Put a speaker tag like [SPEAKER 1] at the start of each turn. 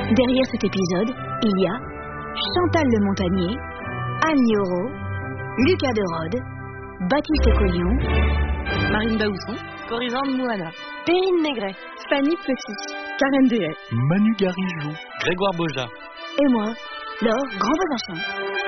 [SPEAKER 1] Derrière cet épisode, il y a Chantal Le Montagnier, Anne Lioro, Lucas de Rhodes, Baptiste Collion,
[SPEAKER 2] Marine Baousson,
[SPEAKER 3] Corisande Mouana,
[SPEAKER 4] Perrine Maigret,
[SPEAKER 5] Fanny Petit, Karen Dehaye,
[SPEAKER 6] Manu Garigou,
[SPEAKER 7] Grégoire Boja
[SPEAKER 1] et moi, Laure Grand-Besançon.